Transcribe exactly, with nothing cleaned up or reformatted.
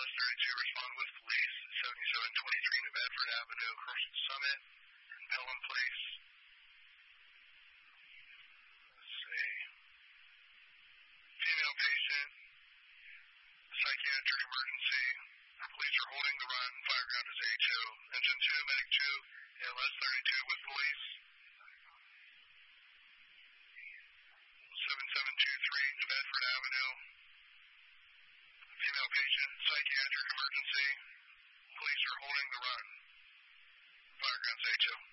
S thirty-two, respond with police, seventy-seven twenty-three New Bedford Avenue, Commercial Summit, and Pelham Place. Let's see. Female patient, psychiatric emergency. Police are holding the run. Fireground is A two. Engine two, Medic two, L S thirty-two with police. seventy-seven twenty-three New Bedford Avenue. Female patient, psychiatric emergency. Police are holding the run. Fireground's A two.